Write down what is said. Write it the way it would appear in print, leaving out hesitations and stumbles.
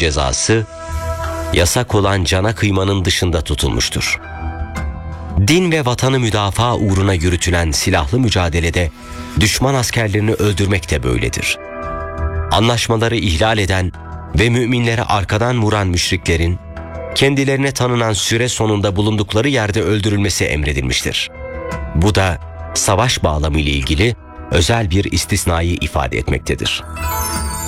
cezası, yasak olan cana kıymanın dışında tutulmuştur. Din ve vatanı müdafaa uğruna yürütülen silahlı mücadelede düşman askerlerini öldürmek de böyledir. Anlaşmaları ihlal eden ve müminlere arkadan vuran müşriklerin, kendilerine tanınan süre sonunda bulundukları yerde öldürülmesi emredilmiştir. Bu da savaş bağlamı ile ilgili özel bir istisnayı ifade etmektedir.